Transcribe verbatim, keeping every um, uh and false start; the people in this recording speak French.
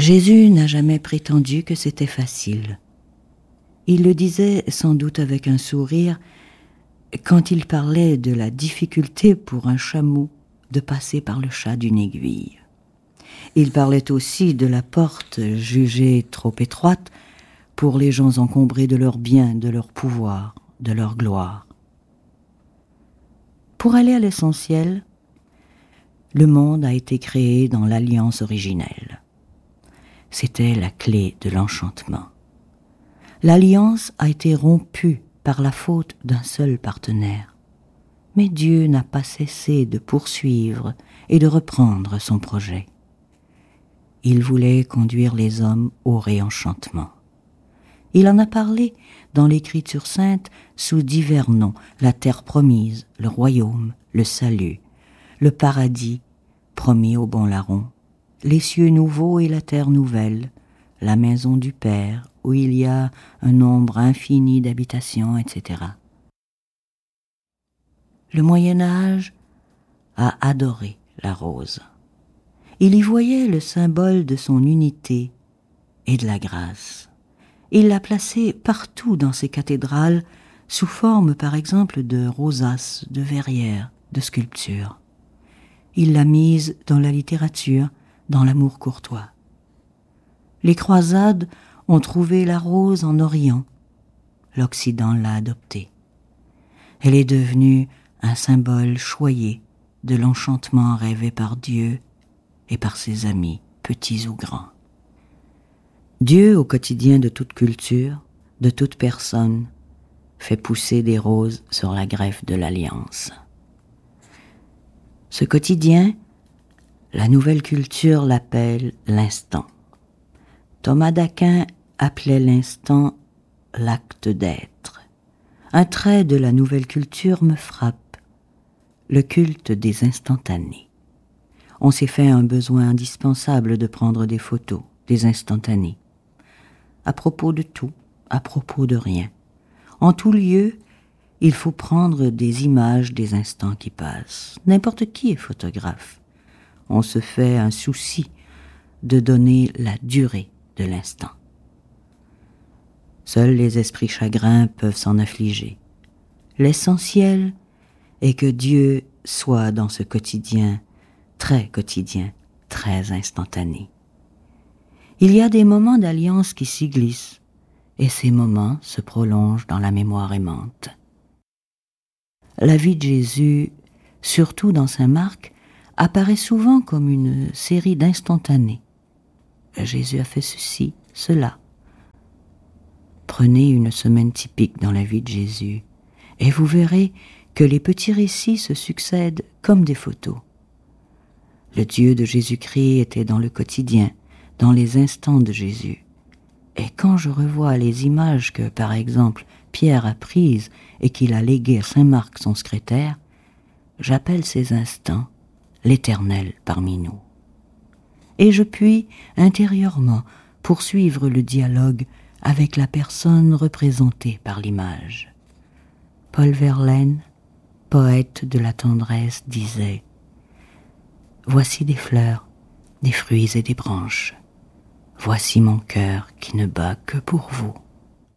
Jésus n'a jamais prétendu que c'était facile. Il le disait sans doute avec un sourire quand il parlait de la difficulté pour un chameau de passer par le chat d'une aiguille. Il parlait aussi de la porte jugée trop étroite pour les gens encombrés de leurs biens, de leur pouvoir, de leur gloire. Pour aller à l'essentiel, le monde a été créé dans l'alliance originelle. C'était la clé de l'enchantement. L'alliance a été rompue par la faute d'un seul partenaire. Mais Dieu n'a pas cessé de poursuivre et de reprendre son projet. Il voulait conduire les hommes au réenchantement. Il en a parlé dans l'Écriture sainte sous divers noms, la terre promise, le royaume, le salut, le paradis promis aux bons larrons, les cieux nouveaux et la terre nouvelle, la maison du Père, où il y a un nombre infini d'habitations, et cetera. Le Moyen-Âge a adoré la rose. Il y voyait le symbole de son unité et de la grâce. Il l'a placée partout dans ses cathédrales, sous forme par exemple de rosaces, de verrières, de sculptures. Il l'a mise dans la littérature, dans l'amour courtois. Les croisades ont trouvé la rose en Orient. L'Occident l'a adoptée. Elle est devenue un symbole choyé de l'enchantement rêvé par Dieu et par ses amis, petits ou grands. Dieu, au quotidien de toute culture, de toute personne, fait pousser des roses sur la greffe de l'Alliance. Ce quotidien, la nouvelle culture l'appelle l'instant. Thomas d'Aquin appelait l'instant l'acte d'être. Un trait de la nouvelle culture me frappe, le culte des instantanés. On s'est fait un besoin indispensable de prendre des photos, des instantanés. À propos de tout, à propos de rien. En tout lieu, il faut prendre des images des instants qui passent. N'importe qui est photographe. On se fait un souci de donner la durée de l'instant. Seuls les esprits chagrins peuvent s'en affliger. L'essentiel est que Dieu soit dans ce quotidien, très quotidien, très instantané. Il y a des moments d'alliance qui s'y glissent, et ces moments se prolongent dans la mémoire aimante. La vie de Jésus, surtout dans saint Marc, apparaît souvent comme une série d'instantanés. Jésus a fait ceci, cela. Prenez une semaine typique dans la vie de Jésus, et vous verrez que les petits récits se succèdent comme des photos. Le Dieu de Jésus-Christ était dans le quotidien, dans les instants de Jésus. Et quand je revois les images que, par exemple, Pierre a prises et qu'il a léguées à saint Marc, son secrétaire, j'appelle ces instants l'Éternel parmi nous. Et je puis, intérieurement, poursuivre le dialogue avec la personne représentée par l'image. Paul Verlaine, poète de la tendresse, disait « Voici des fleurs, des fruits et des branches. Voici mon cœur qui ne bat que pour vous. »